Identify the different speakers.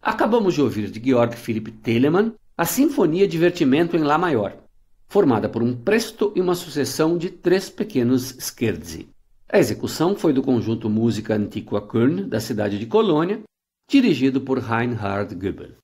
Speaker 1: Acabamos de ouvir de Georg Philipp Telemann a Sinfonia Divertimento em Lá maior, formada por um presto e uma sucessão de 3 pequenos scherzi. A execução foi do conjunto Música Antiqua Köln, da cidade de Colônia, dirigido por Reinhard Goebel.